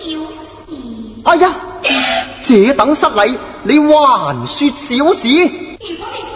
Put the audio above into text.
小事。 哎呀，這等失禮，你還說小事？ 如果你